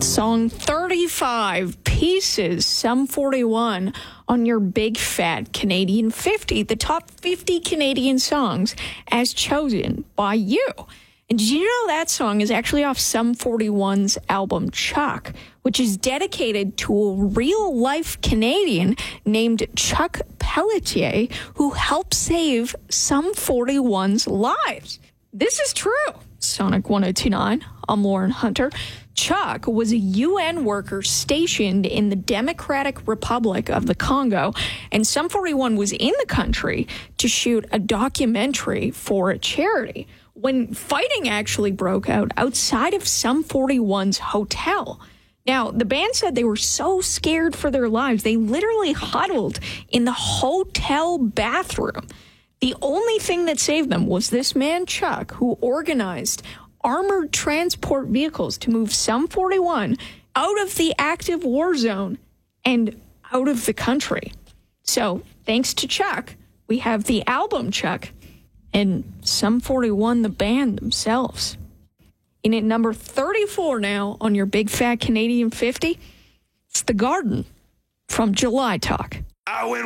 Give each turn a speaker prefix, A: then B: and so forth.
A: Song 35, Pieces, Sum 41, on your Big Fat Canadian 50, the top 50 Canadian songs as chosen by you. And did you know that song is actually off Sum 41's album Chuck, which is dedicated to a real-life Canadian named Chuck Pelletier, who helped save Sum 41's lives. This is true. Sonic 1029, I'm Lauren Hunter. Chuck was a UN worker stationed in the Democratic Republic of the Congo, and Sum 41 was in the country to shoot a documentary for a charity when fighting actually broke out outside of Sum 41's hotel. Now, the band said they were so scared for their lives, they literally huddled in the hotel bathroom. The only thing that saved them was this man, Chuck, who organized armored transport vehicles to move Sum 41 out of the active war zone and out of the country. So, thanks to Chuck, we have the album Chuck and Sum 41, the band themselves. In at number 34 now on your Big Fat Canadian 50, it's The Garden from July Talk.